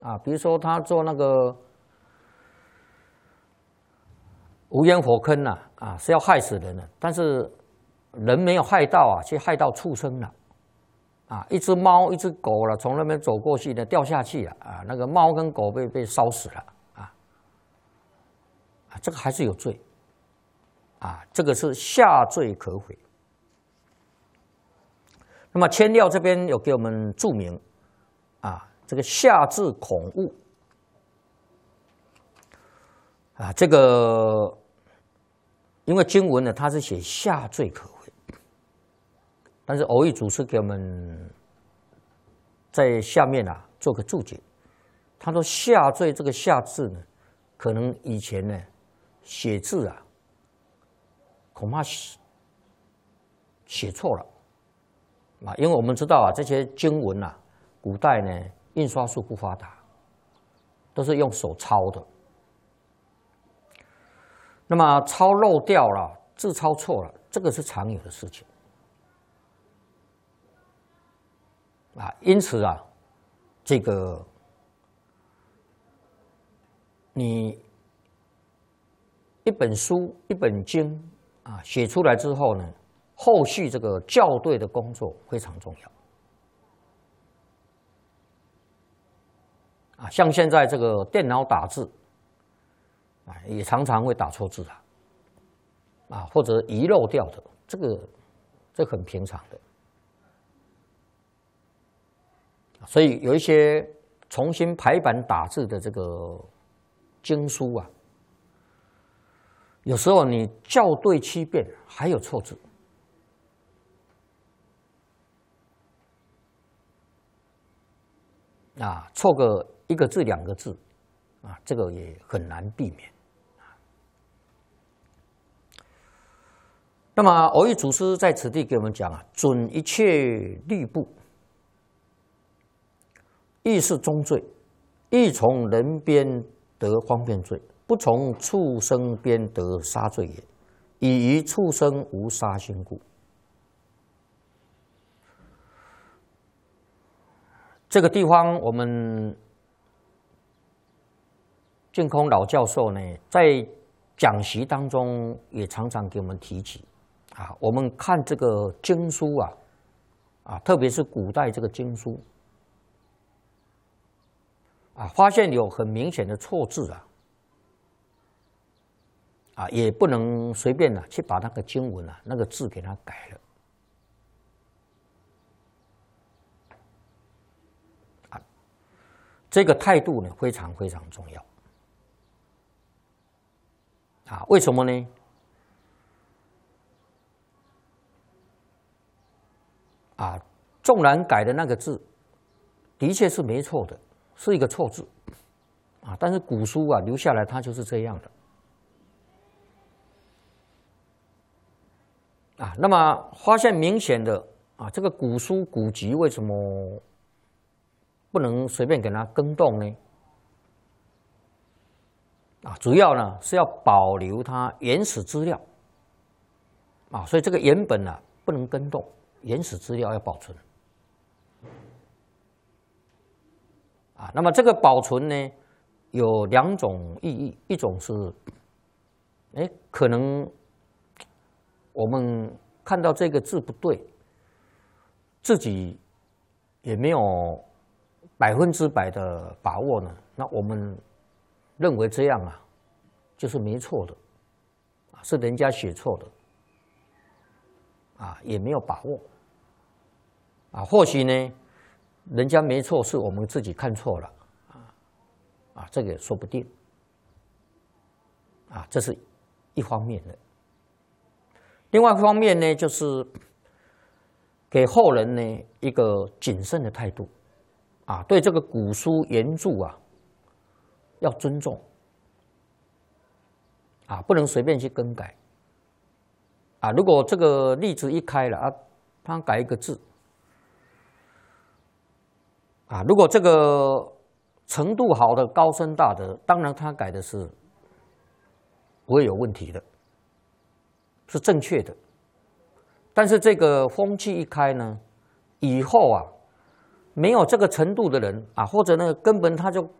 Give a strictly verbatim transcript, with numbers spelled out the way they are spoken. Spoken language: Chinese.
啊，比如说他做那个无烟火坑呐、啊，啊是要害死人的，但是人没有害到啊，却害到畜生了。啊，一只猫、一只狗了，从那边走过去呢，掉下去了啊，那个猫跟狗被被烧死了啊，啊，这个还是有罪啊，这个是下罪可悔。那么千料这边有给我们注明啊，这个下至恐恶啊，这个因为经文呢，它是写下罪可悔。但是偶益祖师给我们在下面啊做个注解，他说下罪这个下字呢，可能以前呢写字啊，恐怕写写错了啊，因为我们知道啊这些经文啊，古代呢印刷术不发达，都是用手抄的，那么抄漏掉了，字抄错了，这个是常有的事情。啊，因此啊，这个你一本书、一本经啊写出来之后呢，后续这个校对的工作非常重要。啊，像现在这个电脑打字啊，也常常会打错字啊，啊或者遗漏掉的，这个这很平常的。所以有一些重新排版打字的这个经书啊，有时候你校对七遍还有错字啊，错个一个字两个字啊，这个也很难避免。那么偶益祖师在此地给我们讲啊，准一切律部。亦是中罪，亦从人边得方便罪，不从畜生边得杀罪也。以于畜生无杀心故。这个地方，我们净空老教授呢，在讲习当中也常常给我们提起啊。我们看这个经书啊，啊，特别是古代这个经书。啊，发现有很明显的错字啊，啊，也不能随便啊去把那个经文啊那个字给它改了，啊，这个态度呢非常非常重要，啊，为什么呢？啊，纵然改的那个字的确是没错的。是一个错字，啊，但是古书啊留下来，它就是这样的，啊，那么发现明显的啊，这个古书古籍为什么不能随便给它更动呢？啊，主要呢是要保留它原始资料，啊，所以这个原本呢不能更动，原始资料要保存。啊，那么这个保存呢，有两种意义，一种是，哎，可能我们看到这个字不对，自己也没有百分之百的把握呢，那我们认为这样啊，就是没错的，是人家写错的，啊，也没有把握，啊，或许呢。人家没错，是我们自己看错了，啊啊，这个也说不定，啊，这是一方面的。另外一方面呢，就是给后人呢一个谨慎的态度，啊，对这个古书原著啊要尊重，啊，不能随便去更改，啊，如果这个例子一开了啊，他改一个字。啊，如果这个程度好的高僧大德，当然他改的是不会有问题的，是正确的。但是这个风气一开呢，以后啊， 没有这个程度的人啊，或者呢根本他就